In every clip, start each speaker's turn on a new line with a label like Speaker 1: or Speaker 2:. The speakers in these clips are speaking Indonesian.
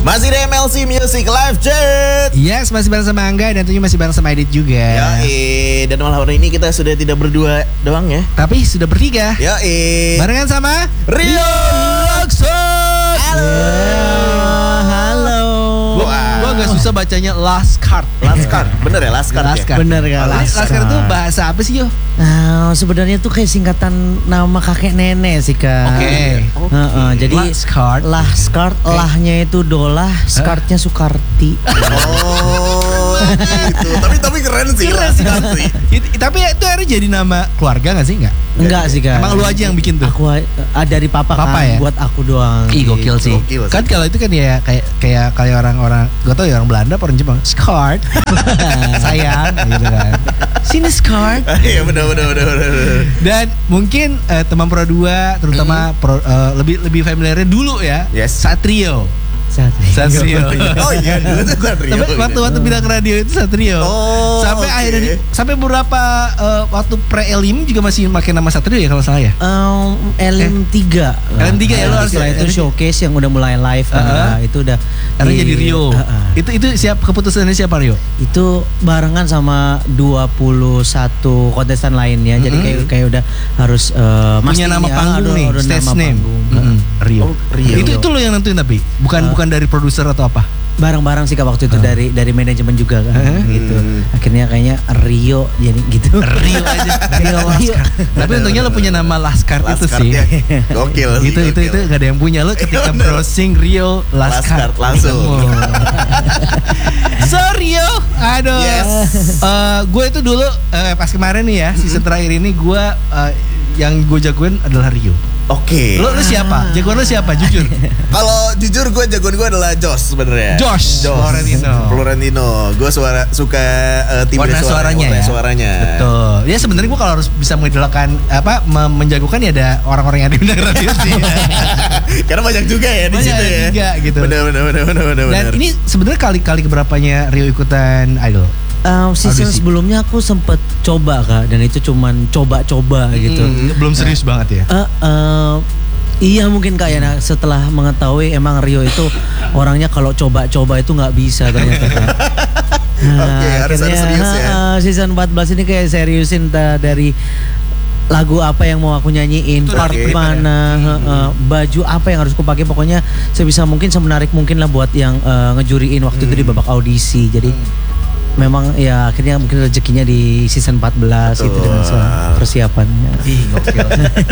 Speaker 1: Masih di MLC Music Live Chat.
Speaker 2: Yes, masih bareng sama Angga dan tentunya masih bareng sama Edit juga.
Speaker 1: Yoi, dan malam hari ini kita sudah tidak berdua doang ya,
Speaker 2: tapi sudah bertiga.
Speaker 1: Yoi,
Speaker 2: barengan sama
Speaker 1: Rio Lakson.
Speaker 3: Halo.
Speaker 2: Gua agak susah bacanya Last Card.
Speaker 1: Last Card, bener ya Last Card
Speaker 2: Last
Speaker 1: ya?
Speaker 2: Card.
Speaker 3: Bener kan?
Speaker 2: Last Card itu bahasa apa sih, Yo?
Speaker 3: Nah, sebenarnya tuh kayak singkatan nama kakek nenek sih, Kak.
Speaker 2: Oke.
Speaker 3: Jadi
Speaker 2: Last Card.
Speaker 3: Last Card, lahnya itu dolah, Scartnya Sukarti.
Speaker 1: Oh, gitu. Tapi keren sih Last Card sih.
Speaker 2: Tapi itu akhirnya jadi nama keluarga nggak sih?
Speaker 3: Enggak sih, Kak.
Speaker 2: Emang lu aja yang bikin tuh?
Speaker 3: Aku dari papa
Speaker 2: Papa
Speaker 3: kan,
Speaker 2: ya?
Speaker 3: buat aku doang.
Speaker 2: Ih, gokil sih.
Speaker 1: Gokil sih.
Speaker 2: Kan kalau itu kan ya kayak orang-orang, gue tau ya orang Belanda, orang Jepang, Skart, sayang, gitu kan. Sini Skart.
Speaker 1: Iya bener.
Speaker 2: Dan mungkin teman Pro 2 terutama lebih familiarnya dulu ya.
Speaker 1: Yes.
Speaker 2: Satrio.
Speaker 3: Satrio.
Speaker 1: Oh iya, dulu tuh Satrio.
Speaker 2: Tapi waktu bilang radio itu Satrio.
Speaker 1: Oh,
Speaker 2: Sampai
Speaker 1: oke.
Speaker 2: akhirnya sampai beberapa waktu pre-elim juga masih pakai nama Satrio ya kalau salah ya.
Speaker 3: LM3.
Speaker 2: LM3 ya, lu harus
Speaker 3: setelah itu showcase yang udah mulai live kan. Itu udah
Speaker 2: Karena jadi Rio. Itu siap, keputusannya siapa, Rio?
Speaker 3: Itu barengan sama 21 kontestan lainnya. Jadi kayak udah harus
Speaker 2: Punya nama panggung nih, stage name. Rio.
Speaker 1: Oh, Rio.
Speaker 2: Itu lo yang nentuin tapi bukan dari produser atau apa?
Speaker 3: Bareng-bareng sih Kak waktu itu dari manajemen juga kan gitu. Akhirnya kayaknya Rio jadi gitu.
Speaker 2: Rio aja. Rio. Tapi untungnya lo punya nama Laskar itu
Speaker 1: Last Card
Speaker 2: sih.
Speaker 1: ya. Gokil sih,
Speaker 2: Itu
Speaker 1: gokil.
Speaker 2: gak ada yang punya. Lo ketika browsing Rio
Speaker 1: Last
Speaker 2: Laskar
Speaker 1: Card langsung.
Speaker 2: So Rio, aduh.
Speaker 1: Yes.
Speaker 2: Gue itu dulu pas kemarin nih ya, season terakhir ini gue yang gue jagoin adalah Rio.
Speaker 1: Oke.
Speaker 2: Lo siapa? Jagoan lo siapa? Jujur.
Speaker 1: Kalau jujur jagoan gue adalah Josh sebenarnya.
Speaker 2: Josh Florentino.
Speaker 1: Gue suka tim
Speaker 2: warna suaranya ya.
Speaker 1: Suaranya.
Speaker 2: Betul. Ya sebenarnya gue kalau harus bisa mengidolakan menjagokan ya ada orang-orang yang ada di undang radio sih.
Speaker 1: Karena banyak juga ya di
Speaker 2: Banyak
Speaker 1: situ ya.
Speaker 2: juga gitu.
Speaker 1: Benar.
Speaker 2: Dan ini sebenarnya kali keberapanya Rio ikutan Idol?
Speaker 3: Season
Speaker 2: Audisi.
Speaker 3: sebelumnya aku sempet coba Kak, dan itu cuman coba-coba gitu.
Speaker 2: Belum serius banget ya?
Speaker 3: Iya mungkin Kak ya, nah, setelah mengetahui emang Rio itu orangnya kalau coba-coba itu nggak bisa ternyata Kak.
Speaker 1: Oke, harus serius ya.
Speaker 3: Season 14 ini kayak seriusin dari lagu apa yang mau aku nyanyiin,
Speaker 2: Itu
Speaker 3: part
Speaker 1: oke.
Speaker 3: mana, baju apa yang harus aku pakai, pokoknya sebisa mungkin semenarik mungkin lah buat yang ngejuriin waktu itu di babak audisi. Jadi memang ya akhirnya mungkin rezekinya di season 14 gitu dengan persiapannya.
Speaker 2: Ih, gokil.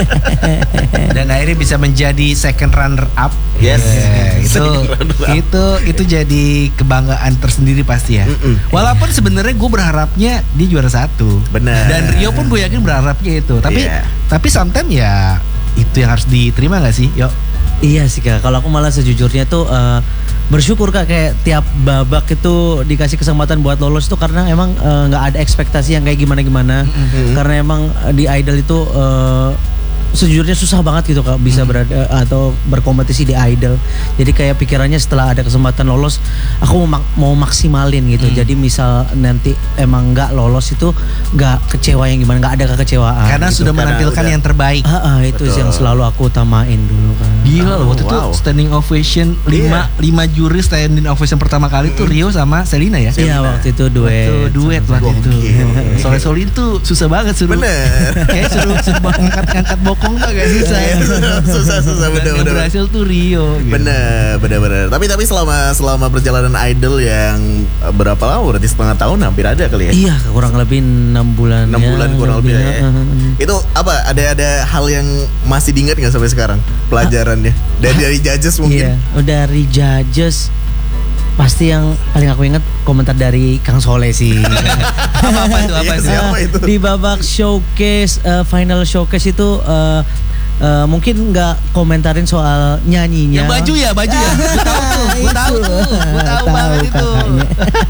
Speaker 2: Dan akhirnya bisa menjadi second runner up.
Speaker 1: Yes.
Speaker 2: Itu jadi kebanggaan tersendiri pasti ya. Walaupun sebenarnya gue berharapnya dia juara 1.
Speaker 1: Benar.
Speaker 2: Dan Rio pun gue yakin berharapnya itu. Tapi sometimes ya itu yang harus diterima gak sih? Yuk.
Speaker 3: Iya sih Kak, kalau aku malah sejujurnya tuh bersyukur Kak, kayak tiap babak itu dikasih kesempatan buat lolos tuh karena emang nggak ada ekspektasi yang kayak gimana-gimana. Karena emang di Idol itu sejujurnya susah banget gitu Kak bisa berada atau berkompetisi di Idol. Jadi kayak pikirannya setelah ada kesempatan lolos, aku mau maksimalin gitu. Jadi misal nanti emang nggak lolos itu nggak kecewa yang gimana, nggak ada kekecewaan.
Speaker 2: Karena
Speaker 3: gitu.
Speaker 2: sudah menampilkan yang terbaik.
Speaker 3: Itu yang selalu aku utamain dulu Kak.
Speaker 2: Gila loh, waktu itu standing ovation 5 juri standing ovation pertama kali tuh Rio sama Selina ya.
Speaker 3: Iya waktu itu
Speaker 2: Duet waktu itu. Soalnya Solin tuh susah banget
Speaker 1: Bener.
Speaker 2: Kayak suruh ngangkat bokong tuh agak susah ya.
Speaker 1: Susah
Speaker 2: Dan yang berhasil tuh Rio gitu.
Speaker 1: Bener. Tapi selama perjalanan Idol yang berapa lama? Berarti setengah tahun hampir ada kali ya?
Speaker 3: Iya kurang lebih 6 bulan.
Speaker 1: 6 bulan kurang lebih ya. Itu apa? Ada hal yang masih diingat nggak sampai sekarang pelajarannya dari judges mungkin?
Speaker 3: Iya, dari judges pasti yang paling aku ingat komentar dari Kang Soleh sih.
Speaker 2: Apa itu?
Speaker 1: Siapa itu?
Speaker 3: Di babak showcase, final showcase itu mungkin nggak komentarin soal nyanyinya.
Speaker 2: Yang baju ya. Gue tahu banget itu.
Speaker 3: Kakaknya.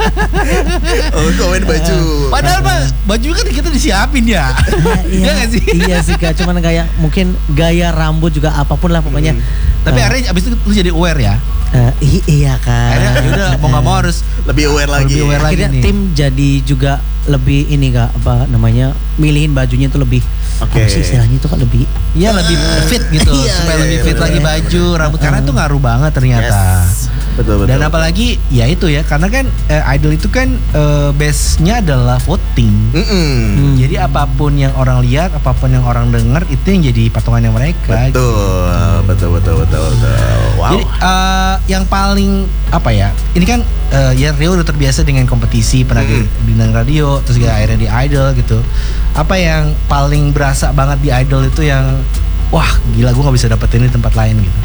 Speaker 1: Oh, komen baju.
Speaker 2: Padahal mah baju kan kita disiapin ya. Iya nggak sih?
Speaker 3: Iya sih Kak, cuman kayak mungkin gaya rambut juga apapun lah pokoknya.
Speaker 2: Tapi akhirnya abis itu lu jadi aware ya.
Speaker 3: Iya Kak.
Speaker 2: Akhirnya yaudah mau nggak mau harus
Speaker 1: Lebih aware lagi.
Speaker 3: Akhirnya
Speaker 2: nih.
Speaker 3: tim jadi juga lebih ini Kak, apa namanya, milihin bajunya itu lebih apa sih istilahnya itu Kak, lebih
Speaker 2: ya lebih fit gitu.
Speaker 1: Iya,
Speaker 2: Supaya
Speaker 1: iya,
Speaker 2: lebih
Speaker 1: iya,
Speaker 2: fit
Speaker 1: bener.
Speaker 2: lagi baju, rambut karena itu ngaruh banget ternyata.
Speaker 1: Yes. Betul.
Speaker 2: Dan apalagi ya itu ya, karena kan idol itu kan base-nya adalah voting. Jadi apapun yang orang lihat, apapun yang orang dengar, itu yang jadi patungannya mereka.
Speaker 1: Betul. Wow.
Speaker 2: Jadi yang paling apa ya? Ini kan ya Rio udah terbiasa dengan kompetisi, pernah di bintang radio, terus juga akhirnya di Idol gitu. Apa yang paling berasa banget di Idol itu yang wah gila, gue nggak bisa dapetin di tempat lain gitu?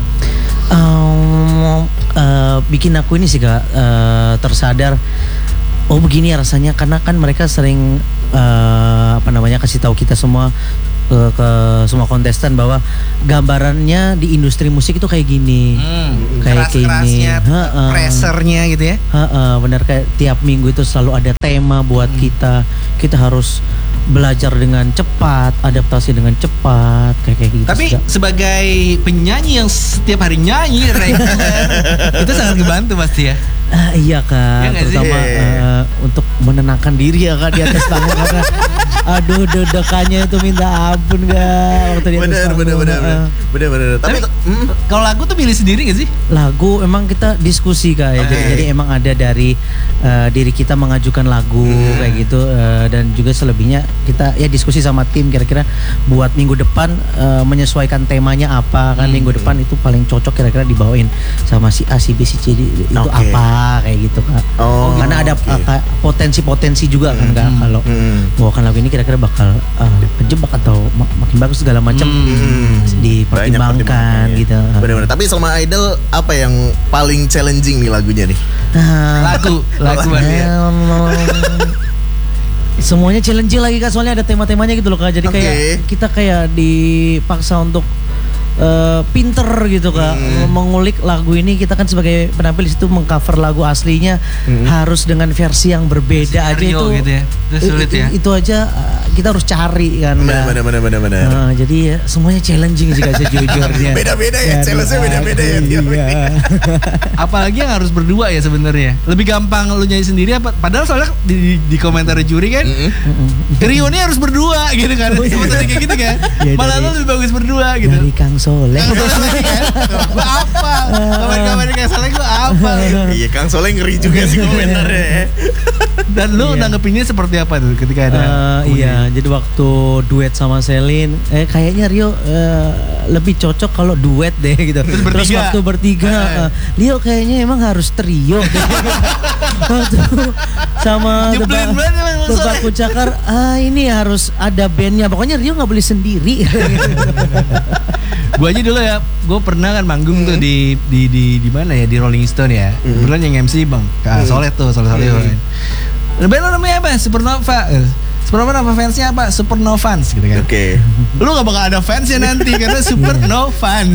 Speaker 3: Bikin aku ini sih Kak tersadar, oh begini ya rasanya, karena kan mereka sering kasih tahu kita semua ke semua kontestan bahwa gambarannya di industri musik itu kayak gini, kayak gini,
Speaker 2: pressernya gitu ya.
Speaker 3: Benar, kayak tiap minggu itu selalu ada tema buat kita harus belajar dengan cepat, adaptasi dengan cepat, kayak gitu.
Speaker 2: Tapi sebagai penyanyi yang setiap hari nyanyi reguler, itu sangat ngebantu pasti ya.
Speaker 3: Iya Kak,
Speaker 2: ya,
Speaker 3: terutama untuk menenangkan diri ya Kak di atas panggung karena aduh deg-degannya itu minta ampun Kak waktu di atas panggung.
Speaker 1: Bener. Tapi
Speaker 2: kalau lagu tuh pilih sendiri gak sih?
Speaker 3: Lagu emang kita diskusi Kak ya. Jadi emang ada dari diri kita mengajukan lagu kayak gitu, dan juga selebihnya kita ya diskusi sama tim kira-kira buat minggu depan menyesuaikan temanya apa kan. Minggu depan itu paling cocok kira-kira dibawain sama si A, si B, si C itu apa kayak gitu Kak. Karena ada potensi-potensi juga kan Kak, kalau bawakan lagu ini kira-kira bakal kejebak atau makin bagus segala macam dipertimbangkan gitu.
Speaker 1: Benar-benar. Tapi selama Idol apa yang paling challenging nih lagunya nih?
Speaker 2: Lagu
Speaker 3: semuanya challenging lagi Kak, soalnya ada tema-temanya gitu loh Kak. Jadi kayak kita kayak dipaksa untuk pinter gitu Kak, mengulik lagu ini. Kita kan sebagai penampil di situ mengcover lagu aslinya harus dengan versi yang berbeda aja itu
Speaker 2: gitu ya. Itu sulit ya.
Speaker 3: Itu aja kita harus cari kan.
Speaker 1: Benar.
Speaker 3: Jadi ya, semuanya challenging sih Kak sejujurnya.
Speaker 1: Beda-beda ya, challenge-nya beda-beda ya.
Speaker 2: Apalagi yang harus berdua ya sebenarnya. Lebih gampang lu nyanyi sendiri apa? Padahal soalnya di komentar juri kan Rio ini harus berdua gitu kan. Sebenarnya kayak gitu kan. Malah lu lebih bagus berdua gitu.
Speaker 3: Dari Kang Soleh.
Speaker 2: Gue apa? Komen-komen Kang Soleh gue apa?
Speaker 1: Iya, Kang Soleh ngeri juga sih komentarnya.
Speaker 2: Dan lu nanggepinnya seperti apa tuh ketika ada?
Speaker 3: Iya, jadi waktu duet sama Selin, kayaknya Rio lebih cocok kalau duet deh gitu. Terus waktu bertiga, Rio kayaknya emang harus trio deh. Waktu sama Tebak Kucakar, ini harus ada bandnya. Pokoknya Rio nggak boleh sendiri.
Speaker 2: Gue aja dulu ya, gue pernah kan manggung tuh di mana ya, di Rolling Stone ya. Kebetulan yang MC Bang Soleh tuh, Soleh. Band lo namanya apa? Supernova. Supernova nama fansnya apa? Supernovans gitu kan.
Speaker 1: Oke.
Speaker 2: Lu gak bakal ada fansnya nanti karena Supernovans.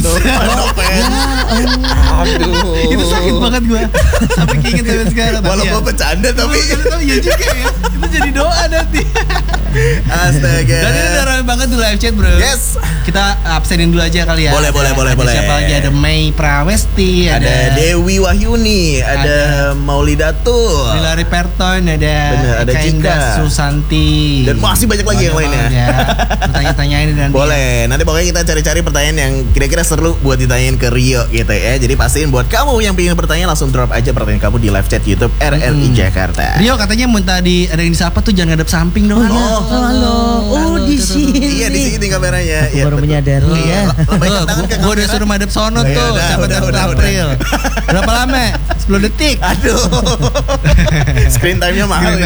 Speaker 1: Aduh.
Speaker 2: Itu sakit banget gue. Sampai keinget sampai sekarang.
Speaker 1: Walaupun bercanda tapi
Speaker 2: ya juga ya. Itu jadi doa nanti.
Speaker 1: Astaga.
Speaker 2: Dan ini udah rame banget tuh live chat bro.
Speaker 1: Yes.
Speaker 2: Kita absenin dulu aja kali ya.
Speaker 1: Boleh.
Speaker 2: Siapa lagi? Ada Mei Prawesti,
Speaker 1: ada Dewi Wahyuni, ada Maulidatul,
Speaker 2: Hilary Perton, ada
Speaker 1: Cika
Speaker 2: Susanti.
Speaker 1: Dan masih banyak lagi yang lainnya.
Speaker 2: Ya. Tanya-tanyain nanti.
Speaker 1: Boleh. Nanti pokoknya kita cari-cari pertanyaan yang kira-kira seru buat ditanyain ke Rio gitu ya. Jadi pastiin buat kamu yang pengen bertanya langsung drop aja pertanyaan kamu di live chat YouTube RRI Jakarta.
Speaker 2: Rio katanya minta ada yang disapa tuh jangan ngadep samping dong.
Speaker 3: Halo. Di sini.
Speaker 1: Iya, di sini kameranya.
Speaker 3: Aku baru menyadari ya.
Speaker 2: Gue udah suruh madep sono tuh. Udah April. Berapa lama? 10 detik.
Speaker 1: Aduh. Screen time-nya mahal.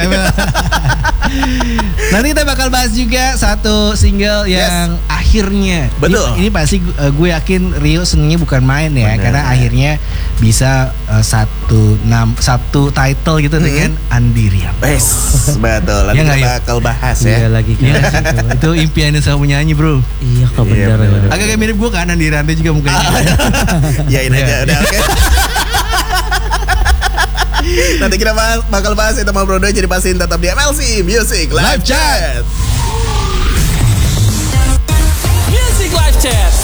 Speaker 2: Nanti kita bakal bahas juga satu single yang akhirnya.
Speaker 1: Betul.
Speaker 2: Ini pasti gue yakin Rio senengnya bukan main ya. Karena akhirnya bisa satu title gitu dengan Andirian.
Speaker 1: Betul. Nanti kita bakal bahas ya.
Speaker 3: Iya lagi kan.
Speaker 2: Itu impiannya sama penyanyi bro.
Speaker 3: Iya kok bener.
Speaker 2: Agak mirip gue kan Andirian juga mukanya.
Speaker 1: Yain aja udah oke. Nanti kita bakal bahas itu sama Bro Doi. Jadi pastiin tetap di MLC Music Live Chat.
Speaker 4: Music Live Chat.